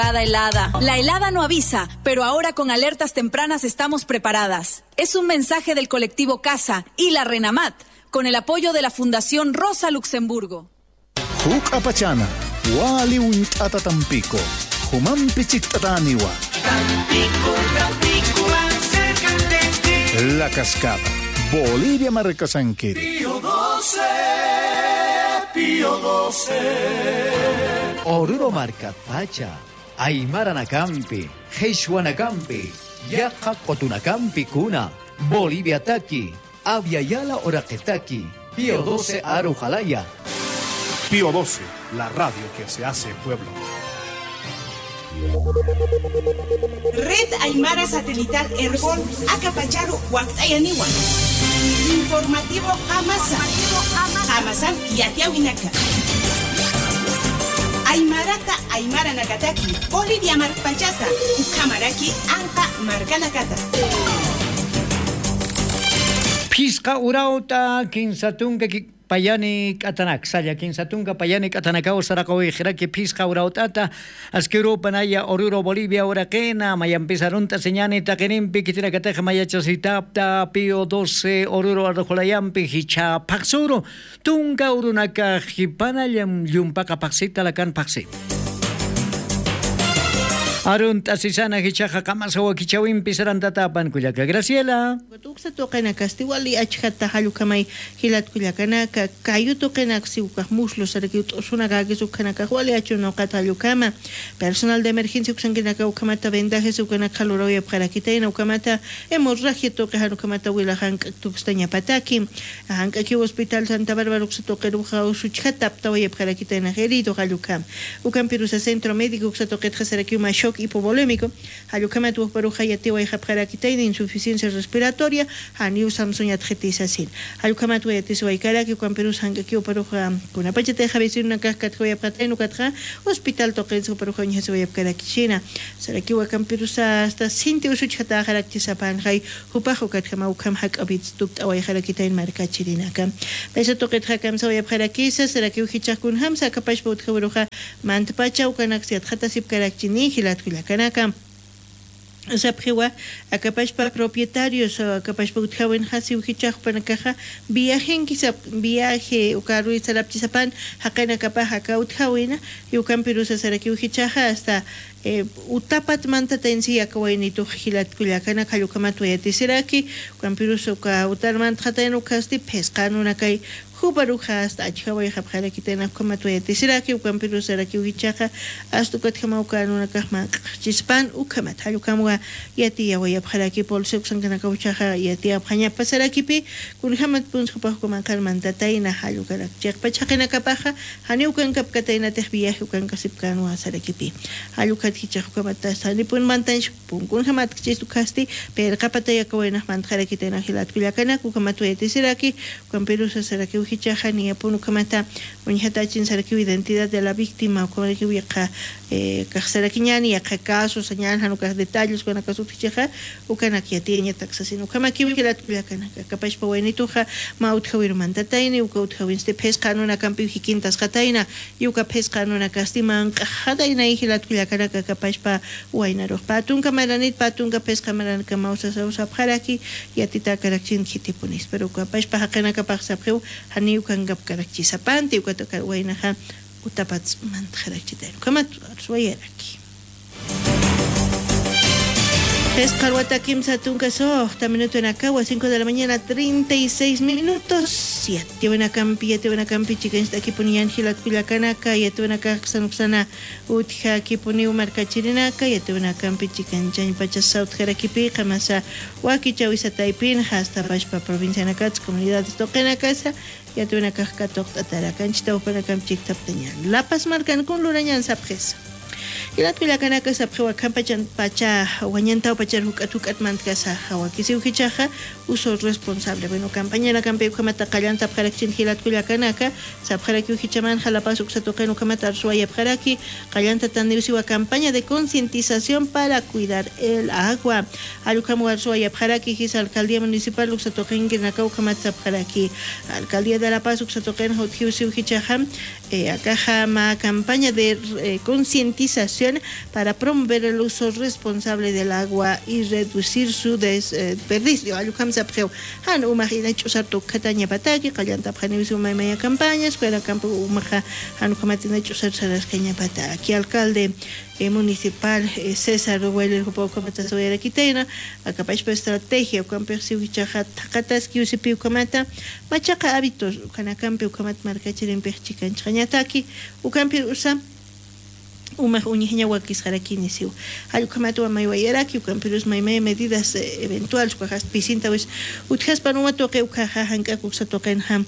Helada. La helada no avisa, pero ahora con alertas tempranas estamos preparadas. Es un mensaje del colectivo CASA y la RENAMAT, con el apoyo de la Fundación Rosa Luxemburgo. Huk apachana, wali untata Tampico, humampichik tataniwa. Tampico, Tampico, más cerca de ti. La Cascada, Bolivia Marcasanquiri. Pío 12, Pío 12. Oruro Marca Pacha. Aymara Nakampi, Heishua Nakampi, Yaja Cotunacampi Cuna, Bolivia Taki, Aviala Oraquetaki, Pío 12 Arujalaya. Pío 12, la radio que se hace pueblo. Red Aymara Satelital Ergol, Acapacharu, Huactayaniwa. Informativo Amasan y Atiawinaka. Aymarata Aymara Nakataki, Bolivia Marpachata, Ukamaraki, Anka Markanakata. Pisca urauta, kinsatunga payani katanak, saya kinsatunga payani katanaka usarakawi hiraki pisca urautata, askiru panaya oruro Bolivia urakena, mayampisarunta señani takenimpi kitinakateja mayachositapta, Pío 12 oruro arrojolayampi, hicha paksuro, tunga urunaka hipana yumpaka paksita lakan paksi. Arun tasisana hichaja kamasawa kichawin pisarantatapan kuyaka Graciela. Tuksa toqena kastiwali achhata halukamay hilat kuyakana ka kayuto kenak siuka muslo sarkiut osunaga gesukana ka wali achuno katalukama personal de emergencia uksangena ka ukamata vendaje sukana kaloroya para kitena ukamata hemorragia toque halukamata wilahan tukstaña pataki hanka ki hospital Santa Bárbara uksa toqeruja usuchata tawaya para kitena herido halukam ukampirusa centro médico uksa toqetja sarkiuma hipovolémico, Hayukama tuvo paruja y atewa y japjarakita de insuficiencia respiratoria, Haniu Samsung adjetizasin. Hayukama tuvo atewa y cara que cuando Perú sanga que paruja con una pachete de vecino una casca de pateno catra, hospital toque su paruja y se vaya para Kichina. Sarakiwa Camperusa hasta Sinti Usuchata Haraktisapan, Hay, Hupajo Katkama Ukam Hak Abits Dukt Away Harakita en Marca Chirinaka. Pesa toque Hakam Sawaya Harakisa, Sarakiu Hichakun Hamsa, Kapash Butkaburuja, Mantpacha, Ukanaxiat Hatasip Karakchini, Hilat Kanaka. Sapjewa, a capaz para propietarios, a capaz para utjawen hasi uhichaj para caja, viaje, ukaru y sarapchisapan, hakana capaz haka utjawena, y ukampirusa saraki uhichaja hasta utapat manta tensi akawainito hilat kulakana kalukamatu yatisiraki, ukampirusa uka utarman hatenu kasti pescanu nakai. Hubaruja hasta achhawa y japjara kitena kamatu yatisiraki ukampiru saraki uhichaja hasta katkama ukanuna kahma chispan ukamat halukamwa yati yawa yapjaraki polse uksangana kauchaja yati apjaña pasaraki pi kunhamat puns hupahukuman kalmantataina halukarak chakpachakena kapaja hani ukan kapkataina tehviaje ukan kasipkanu asaraki pi halukat hichahukamata sanipun mantan pun kunhamat chisukasti per kapataya kawena mantjara kitena hilat kulakana ukamatu yatisiraki ukampiru saraki Hichajani apunu kamata unjatachin saraki identidad de la víctima como que viaja kasarakiñani ya caso señal hanukas detalles con acaso hichaja ukana kiatiña taxasino kama kiwilat kana capaz pa wenituja maut hawir mandataini ukaut hawinste pescano na campi hikintas kataina yuka pescano na kastiman hadaina hilat kana capaz pa wainaro patunka melanit patunka pesca melan kamausa sausa paraki yatita karakchin hitipunis pero capaz pa hakana capaz sapeu hani ukan gap karakchi sapante ukata wainaha utapats mantjarakchitero kama suayeraki Escarwata Kim Satunga So, minuto en Acagua, 5 de la mañana, 36 minutos. 7 buena campi, chicken está aquí ponían Gilat Cuyacanaka, y te buena Caxanuxana, Utja, aquí ponía Marca Chirinaka, y te buena campi, chicken Chan Pacha South Jarakipi, Jamasa, Wakichawisa Taipin, hasta Pashpa, provincia de Nacats, comunidad de Toquena Casa, y te buena Caja Toctatara, Canchita, Opana Camchic Taptañan. La Paz marcan con Lurañan Sapjes. Y la tuya que se aprueba campachan pacha guañanta o pachar hukatuk mantkasa hawa kisi ukichaja uso responsable bueno campaña la campe kamata kallanta parakchin hilat tuya kanaka sabjaraki ukichaman jalapasuk se toquen kamata suaya paraki kallanta tandiusi wa campaña de concientización para cuidar el agua alukamu suaya paraki his alcaldía municipal se toquen que nakau kamata paraki alcaldía de La Paz se toquen hothiusi ukichaja acá ma campaña de concientización Constitución para promover el uso responsable del agua y reducir su desperdicio. Han umahina chusarto kataña pataki kallanta pjanivisu maimaya campañas fuera campo umaja han comatina chusar sarasqueña pataki. Alcalde municipal César Huele Poco Matazoera Quitena, a capaz para estrategia, con persiuchaja tacatas que usipiu comata, machaca hábitos, canacampi ucamat marcachir en perchican chañataki, ucampi usa. Uma uniña wakis harakini siu al kamatu maywayaraki ukampirus maymay medidas eventuales cuajas pisinta pues utjas panuma toque ukaja hanka kuksa toquen ham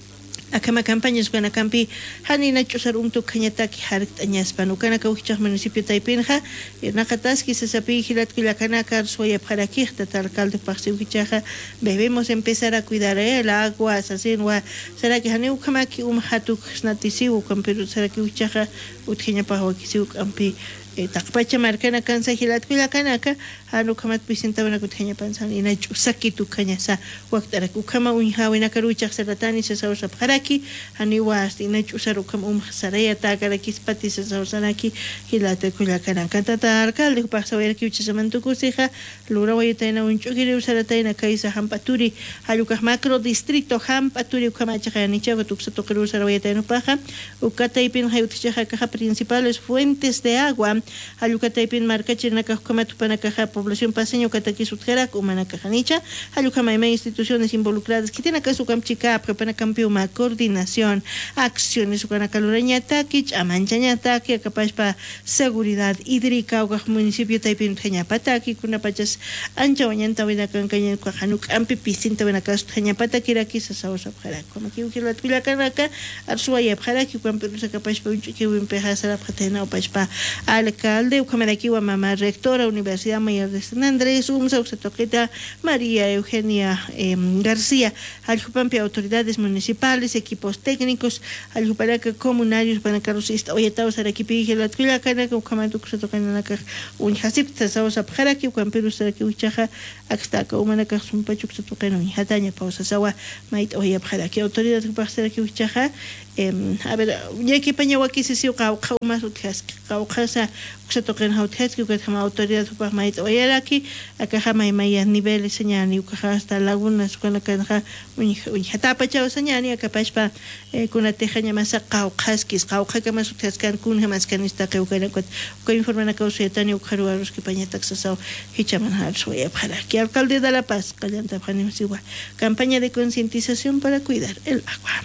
akama campañas con acampi hanina chusar tu cañataki harik añas panukana kauchach municipio Taipinja nakataski se sapi gilat kilakana kar soya paraki tal alcalde parsi ukichaja debemos empezar a cuidar el agua asasin wa será que haneu kamaki hatuk snatisiu kampiru será que ukichaja utkiña pahawakisiu kampi takpacha marcana cansa gilat kilakana hanu kamat pisinta wana kutkiña pansan ina chusaki tu cañasa waktara kukama unhawina karuchach seratani se sausa paraki hani was ina chusar ukam saraya takaraki spati se sausanaki hilate kilakana cantata alcalde pasawer ki uchisamantu kusija lura waytaina unchugiri usarataina kaisa hampaturi halukah macro distrito hampaturi ukamacha nichago tuksato kerusara waytaina paja ukataipin hayutchaja caja principales fuentes de agua halukataipin marcachirna kahukamatu caja población paseño katakisutjera kumana cajanicha halukamaime instituciones involucradas que tiene acá su camchica prepara campeuma coordinación acciones ukana calureña takich amanchaña taki capaz para seguridad hídrica o municipio Taipin Tenya pataki kuna pachas ancha wañanta wina kankaña kajanuk ampi pisinta wina kas Tenya pataki raki sasausa para como que ukila twila kanaka arsuaya para que camperusa capaz para que empeja a patena o pa alcalde ukameraki wa mama rectora Universidad Mayor de San Andrés umsa toqueta María Eugenia García aljupampi autoridades municipales equipos técnicos aljuparaca comunarios para carosista oyetaos arequipi la twila kana ukamatu kusatokana un hasip tasausa para que camperusa que uchaja akstaka umanaka sumpachuk satokana hataña pausa sawa mait oya para que autoridades para que uchaja a ver ya que paña waki se siu más utjas casa se toquen hautjas que como autoridad para mait oya aquí acá jamás maya nivel señani ucaja hasta lagunas con la canja un hatapa chao señani capaz pa con la tejaña más caucas que más utjas can kun jamás can esta que con informan a causa de tani ucaruaros que paña taxasao hichaman har soya para que alcalde de La Paz callanta panimsiwa campaña de concientización para cuidar el agua.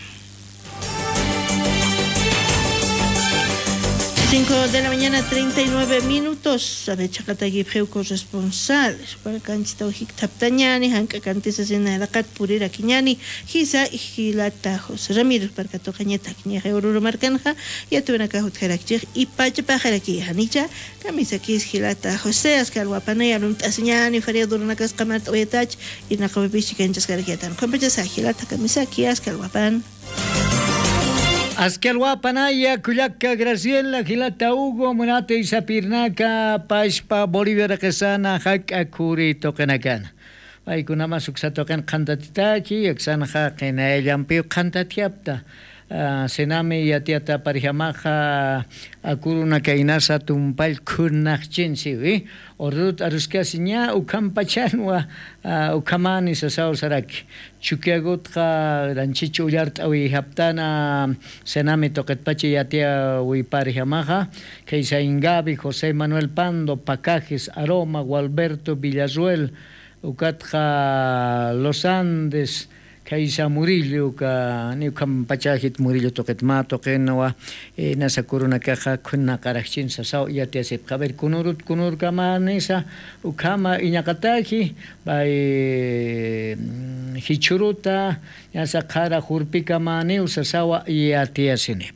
5 de la mañana, 39 minutos. A ver, Chacatagui, corresponsales. Para Canchita, Taptañani, Hanca Cantesa, Senaracat, Purira, Quiñani, Giza y Gilata, José Ramírez, para Catocañeta, Quiña, Oruro Marcanja, y a Tuanacajut Jaracchir, y Pacha Pajaraki, Hanicha, Camisa Kis, Gilata, José, Ascalguapana, y Aluntaseñani, Faria Duranacas, Camat, Oyetach, y Nacobipichi, Canchas Garaquiatan. Compachas a Gilata, Camisa Kis, Ascalguapan. Askelwapanaya, Kulaka, Graciela, Gilata, Hugo, Munate, Isapirnaca, Pashpa, Bolivia, Rakesana, Hak, Akuri, Tokenakan. Ay, Kunama, Suxatokan, Kantatitaki, Exanja, Kenaelampi, Kantatiapta. Sename yatiata parihamaja akuruna kainasa tumpal kunachchinsi orut aruskasinya ukampachanwa ukamani sasau saraki chukiagutka ranchichu yart awi haptana sename toketpachi yatia wi parihamaja keisa ingabi José Manuel Pando Pacajes Aroma Gualberto Villazuel ukatja Los Andes Kaisa Murillo ka ni kampachahit Murillo toketma tokenwa nasa corona caja kunna karachin sa sao yate sep kaber kunur kama nesa ukama iñakataki bai hichuruta yasa kara hurpika mane usasawa yate sinep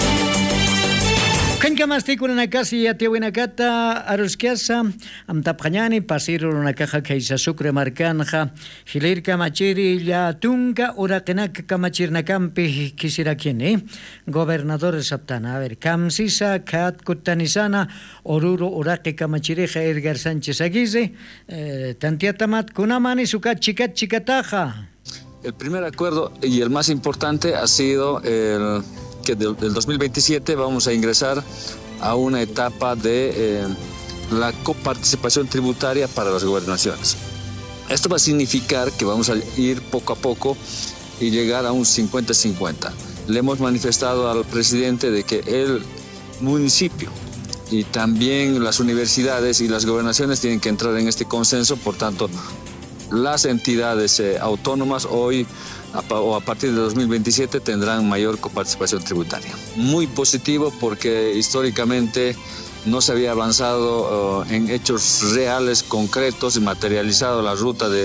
Kanka masti kuna kasi yate winakata aruskiasa amtapanyani pasiro na caja kaisa sucre marcanja hilirka machiri ya tunga urakenak kamachirna campi kisira kiene gobernador saptana a ver kamsisa kat kutanisana oruro urake kamachiri Edgar Sánchez Aguirre tantiatamat kunamani sukat chikataja. El primer acuerdo y el más importante ha sido que del 2027 vamos a ingresar a una etapa de la coparticipación tributaria para las gobernaciones. Esto va a significar que vamos a ir poco a poco y llegar a un 50-50. Le hemos manifestado al presidente de que el municipio y también las universidades y las gobernaciones tienen que entrar en este consenso. Por tanto, las entidades autónomas hoy o a partir de 2027 tendrán mayor coparticipación tributaria. Muy positivo porque históricamente no se había avanzado en hechos reales, concretos y materializado la ruta del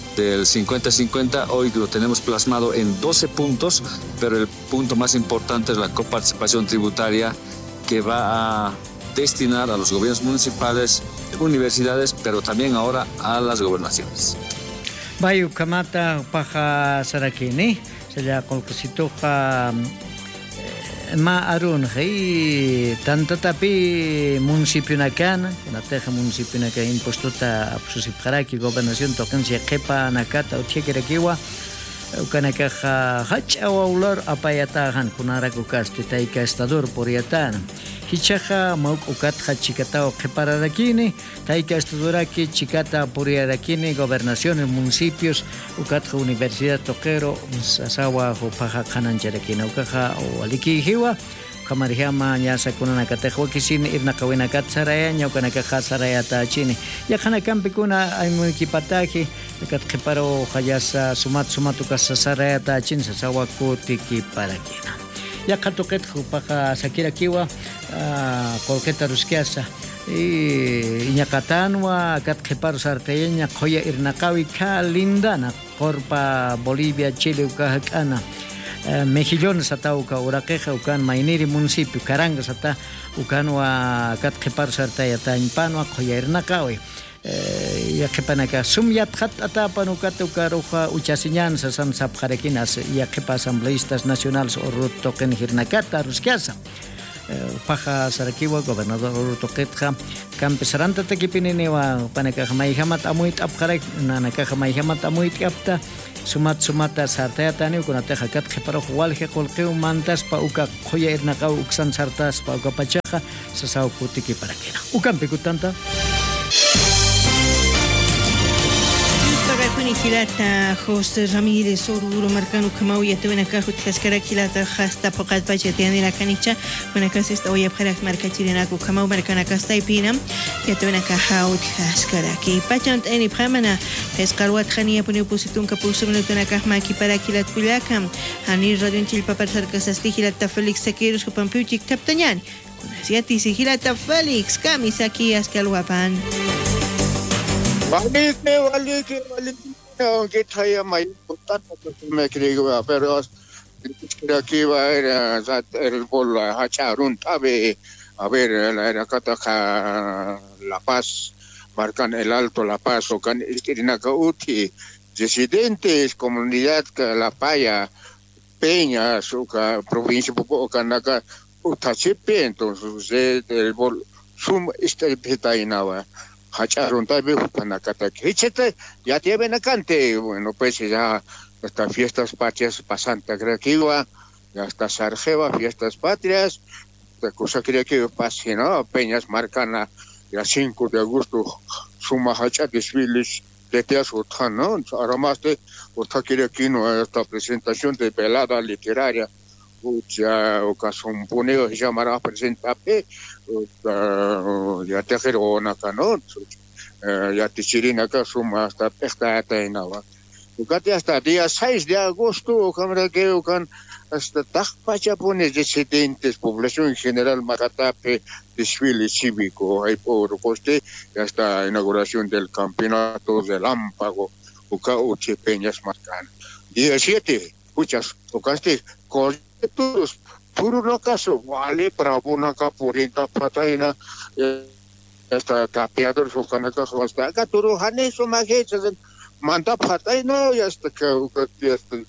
50-50. Hoy lo tenemos plasmado en 12 puntos, pero el punto más importante es la coparticipación tributaria que va a destinar a los gobiernos municipales, universidades, pero también ahora a las gobernaciones. Bayu kamata paja sarakini, saya kolkesitoja ma arun hei tanto tapi municipio nakan, nateja municipio nakan impuesto ta susipjaraki gobernación tocan se kepa nakata o tiekerekiwa ukanakaja hacha aular apayatahan kunara kukaste taika estador poriatan. Hichaja mauk ukat hachikata o keparadakini, taika estuduraki chikata puriarakini, gobernaciones, municipios, ukat universidad toquero, sasawa o paja kanancharakina, ukaja o aliki hiwa, kamarihama nyasa kunana katehwa kisin irna kawina kat saraya, nyaukanaka saraya ta chini. Yakana kampikuna ay munikipataji, kat keparo hayasa sumat ukas saraya ta chin sasawa kutiki parakina. Ya katoket paja sakira kiwa kolketa ruskiasa iñakatanwa kat keparo sarteña koya irnakawi ka lindana korpa Bolivia Chile ukahakana mejillones ata uka urakeja ukan mainiri municipio Caranga sata ukanwa kat keparo sarteya tañpanwa koya irnakawi ya kepanaka sumyat khat atapan ukata ukaruja uchasinyan sasam sapjarekinas ya kepa asambleístas nacionales o token hirnakata ruskiasa paja sarakiwa gobernador toquetja campesaranta tekipininewa panaka maihamat amuit apjarek nanaka maihamat amuit apta sumata sartayatani ukunataja kat keparo walje kolqeu mantas pa uka khoya irnaka uksan sartas pa uka pachaja sasau putiki parakena ukampe kutanta Kilata José Ramírez Oruro Marcano Kamauya Tevena Cajut Cascara Kilata Hasta Pocat Pachetian la Canicha, when a casista Oya Parak Marcachinaco Kamau Marcana Castaipina, Yatevena Cajaut Cascaraki, Pachant any Pramana, Pescarwat Hania Punisitun Capusum Tunacamaki para Kilat Pulacam, Hani Raduntil Papasar Casastihilata Felix Sakiros Pamputic Taptañan, Kunasiati Sigilata Felix, Kamisaki Ascalwapan. Valike, aunque traía más importante me creo, pero aquí va el bol a Charun Tabe, a ver, la Cataja La Paz, marcan el Alto La Paz, o can Uti, residentes, comunidad La Paya, Peña, su provincia Pococanaka, Utachipe, entonces el bol sum este petainaba. Hacharon tabe panacata que ya tienen acante, bueno pues ya estas fiestas patrias pasanta creativa, ya está Sarjeva, fiestas patrias, la cosa creo que pase, ¿no? Peñas marcan a 5 de agosto, suma hacha desfiles de teatro, ¿no? Ahora más de otra quiere aquí no esta presentación de velada literaria. Ya ocasión puneo se llamará presentape ya te quiero una canon ya te chirina que suma hasta pesca tainaba ukate hasta día 6 de agosto cámara que ukan hasta takpacha pone residentes población en general Macatape desfile cívico hay por coste hasta inauguración del campeonato del Lámpago uka uche peñas marcan día 7 muchas ukaste todos puro no caso vale para una caporita pataina esta tapiador su canaka hasta acá todo haneso mageches manda pataina ya hasta que este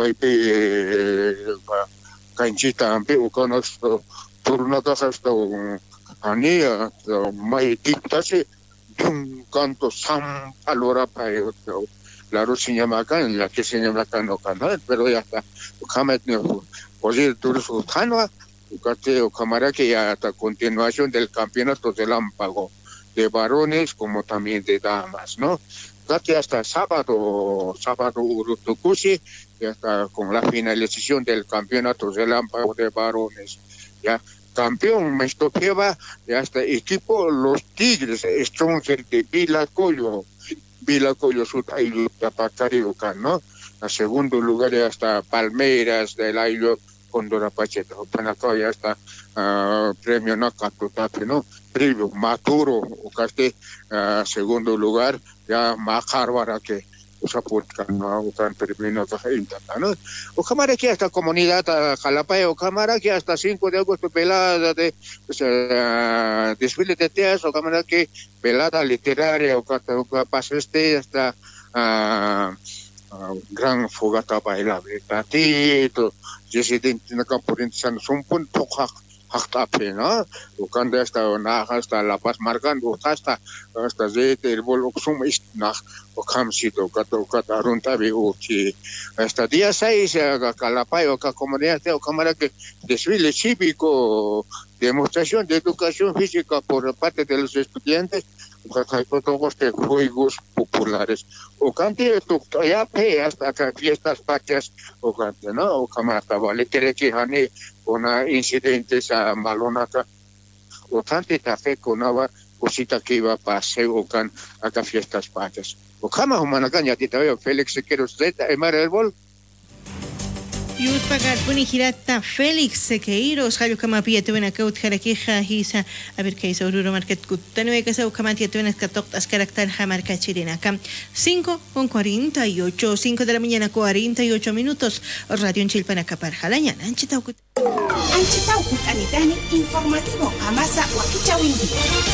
canchita ampe uconosto puro no caso hasta ania mai titase un canto sam alora para la rusia acá en la que se llama acá no canal pero ya está Hamet Oye, Tursultanwa, o cámara que ya hasta continuación del campeonato relámpago de varones como también de damas, ¿no? Hasta sábado Urutucusi, ya está con la finalización del campeonato relámpago de varones, ya. Campeón Mestopieva, ya está equipo Los Tigres, Stronger de Vilacoyo Sud Ayutthaya, ¿no? A segundo lugar ya está Palmeiras del Ailo Condorapacheta. Acá ya está premio Nakatutapi, ¿no? Premio Maturo, segundo lugar, ya Macarvara que no terminó ¿no? O cámara que hasta comunidad Jalapaya, o cámara que hasta 5 de agosto pelada de desfile de teatro, o cámara que pelada literaria, o pasa hasta gran fogata bailable, tatito, residente en campo de San son punto Haktape, ¿no? O cuando hasta La Paz marcando hasta zete el bolo suma nach o camsito kata runtabe o que hasta día 6 Calapay o comunidad o cámara que desfile cívico, demostración de educación física por parte de los estudiantes, todos de juegos populares o cante ya hasta fiestas patrias o cante, ¿no? O cámara vale que hane una incidentes a malonata o tante café con agua cosita que iba a paseo o can acá fiestas patrias o cama humana caña tita veo Félix Sequeiros Z Emar el Bol Yus pagar puni girata Félix Sequeiros Jayo kama pia te buena kaut jaraquija hisa a ver qué hizo Oruro Market Kutano que se kama te buena katok as karakter jamarca chirina cam 5:48 5 de la mañana 48 minutos Radio Chilpana Capar Jalaña Anchitaucut Anitani informativo Amasa Wakichawindi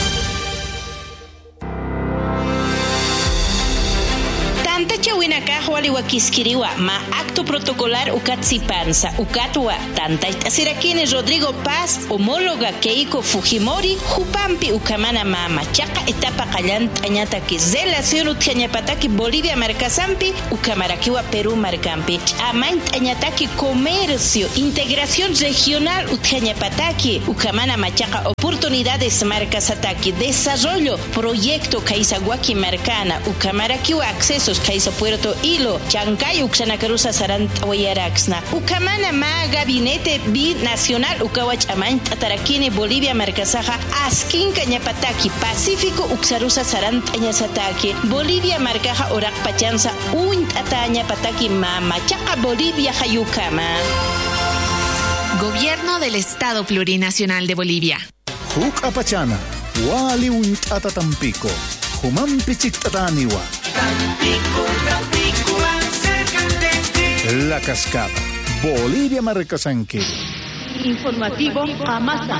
Tanta chawina kahwali wakiskiriwa ma acto protocolar ukatsipansa ukatwa tanta Sirakine Rodrigo Paz homóloga Keiko Fujimori Jupampi ukamana mama chaka etapa qallant añataki relación utjañapataki Bolivia marcasampi ukamarakiwa Perú marcampi amaint añataki comercio integración regional utjañapataki ukamana machaca oportunidades marcasataki desarrollo proyecto Kaisaguaki marcana ukamarakiwa accesos Kaisa Puerto Hilo, Chancay, Uxanacarusa, Sarantawayaraxna, Ucamana, Ma, Gabinete Binacional, Ucawach, Amant, Atarakine, Bolivia, Marcasaja, Askin, Cañapataki, Pacífico, Uxarusa, Sarantanyasataki, Bolivia, Marcaja, Orak, Pachanza, Uint, Ataña, Pataki, Mama, Chaca, Bolivia, Jayucama. Gobierno del Estado Plurinacional de Bolivia. Huk Apachana, Wali Uint Atatampico, Humam Pichictataniwa. Tampico, más cerca de ti. La Cascada, Bolivia Marcasanque. Informativo Amasa.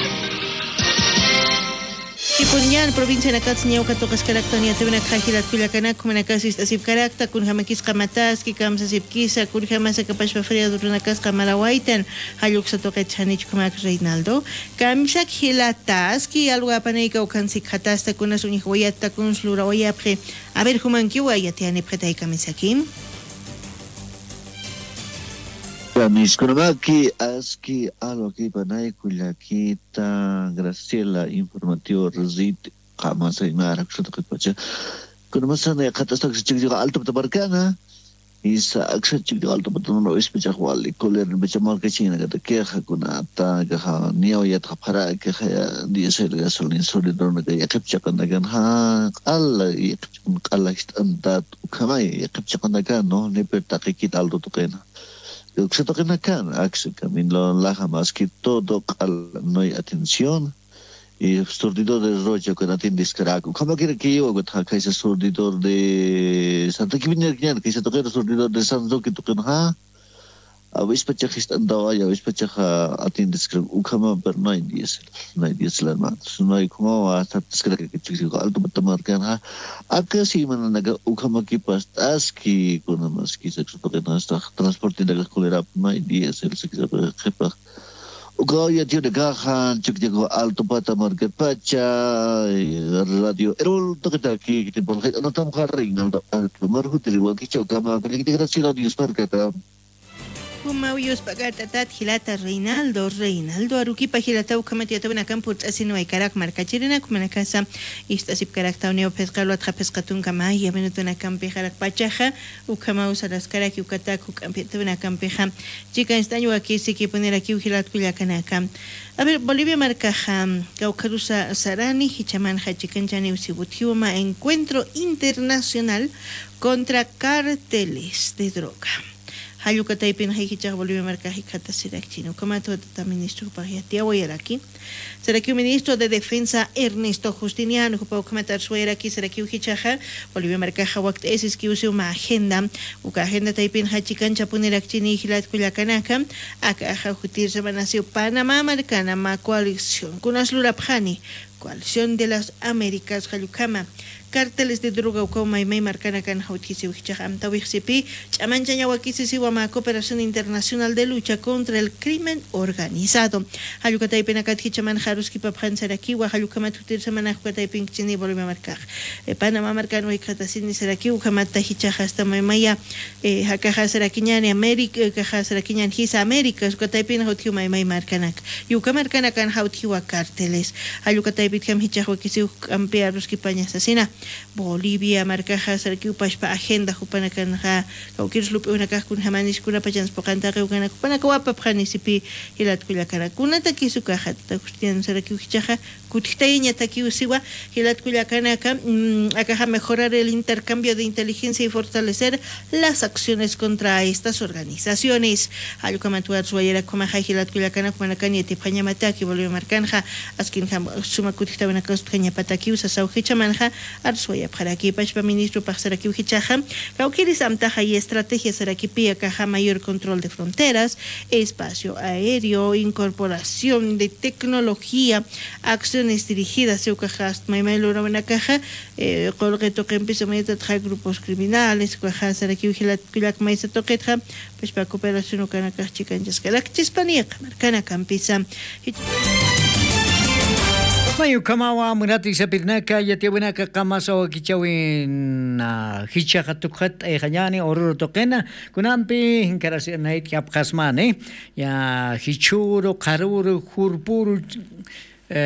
Ipunyan provincia na Katsña ukatokas karaktonia tebna kajilat kulakana kumanakasis asip karakta kun hamakis kamatas ki kamsa sipkisa kun hamasa kapashwa fria durunakas kamalawaitan haluk satoket chanich kumak Reinaldo kamsak hilatas ki alwa paneika ukansi khatasta kunas unihwayata kun slura oyapre a ver humankiwa yatiane pretay kamisakim Mis Kuramaki, Aski, Aloki, Panay, Kuyakita, Graciela, Informativo, Rezit, Jamás, Aymara, Xotokitpacha. Kunamasana, Katastak, Chico Alto Tabarcana, is Axa Chico Alto Patono, Espechawali, Coler, Bechamarcachina, Gatakeja, Kunata, Gaha, Neo Yat Hapara, Kaha, Diesel Gasolin, Solidon, Yakipchakanagan, Ha, Allah, Yakipchakanagan, and that Ukamai, Yakipchakanagan, no, Nepertakit Alto Tokena. Se toquen acá, Axel Camilo Laja más que todo no hay atención y sordidor de Rocha con atiendes Caraco. ¿Cómo quiere que yo que ese sordidor de Santa Quimina que se toque el sordidor de Santo que toquen ha? A veces pachajista andaba y a veces pachaja atiendes Caraco. Ukama pero no hay diesel hermano. No hay como hasta descarga que chico alto para tomar que ha. Acá sí mananaga ukama que pastas que con más que se toque hasta transporte de la colera no hay diesel se que jefa. Uka ya tiene caja chico alto para tomar que pacha radio. Erol toque aquí que por no estamos Reinaldo. Marco te igual que chocama que integración radio Sparkata. Mauyos Pagatatat Hilata Reinaldo Aruquipa Hilatau Kamatiatuna Campus Asino y Carac Marcachirina Kumanacasa Istasip Caracta Unio Pescalo Trapescatun Kamaya Venutuna Campeja Pachaja Ukamaus a las Carac Yucatacu Campiatuna Campeja Chica estaño aquí sí que poner aquí Ujilat Cuyacanacam. A ver, Bolivia Marcaja, Caucarusa Sarani, Hichamanja Chicanchani Usibutiuma, encuentro internacional contra carteles de droga. Hayukataipin Hichach Bolivia Marcaja Cata Sirachino, como todo ministro Pajiatia aquí. Será que el ministro de Defensa Ernesto Justiniano, que puede comentar su era aquí, será que Ujichaja, Bolivia Marcaja Wakt es que use una agenda, una agenda Taipin Hachican Chapuner Achini Hilat Kuyakanaka, Akaja Jutir Semanacio Panamá Marcana, Ma coalición, con Aslurapjani, coalición de las Américas, Hayukama. Carteles de droga o como Maimai Marcana Can Hautisi Ujicham Tawixipi, Chamanchaya Wakisi Wama Cooperación Internacional de Lucha contra el Crimen Organizado. Hayukatay Penakat Hichaman Haruski Paphan Saraki, Wahayukamat Hutir Samanach Kataypin Chini Bolivia Marcaj. Panamá Marcano y Katasin Saraki, Ukamata Hichaja hasta Maimaya, Hakaja Sarakiñan América, Kaja Sarakiñan Hisa América, Kataypin Hautiu Maimai Marcanak. Yukamarcana Can Hautiwa Carteles. Hayukatay Pitkam Hichahwakisi Ampea Ruski Paña Asesina. Bolivia Marcaja Sarkiu Pashpa Agenda Jupanakanja Kaukirs Lupe Unakaj kun Hamanis Kuna Pachans Pocanta Reukana Kupanakawapa Pjanisipi Hilat Kuyakara Kuna Takisukaja Takustian Sarkiu Hichaja Kutitaña Takiusiwa Hilat Kuyakanaka Akaja mejorar el intercambio de inteligencia y fortalecer las acciones contra estas organizaciones. Ayukamatuar Suayera Kumaja Hilat Kuyakana Kumanakani Tipañamataki Bolivia Marcanja Askin Sumakutita Unakostanya Patakiusa Sauhichamanja Arsuaya para aquí Pachpa ministro Pajsaraki Ujichaja, Cauquiris Amtaja y estrategia Sarakipia Caja mayor control de fronteras, espacio aéreo, incorporación de tecnología, acciones dirigidas a Ucajast Maimelo una caja, colgueto que empieza a traer grupos criminales, Caja Saraki Ujilat Kulak Maisa Toquetja, Pachpa cooperación Ucanacas Chicanchas Galak Chispania, Marcana Campisa. Mayu kamawa munati sa pirnaka yatiwina ka kamasa o kichawin hicha katukhat ay kanyani oruro tokena kunampi hinkarasi na it kap kasmane ya hichuro karuro hurpuru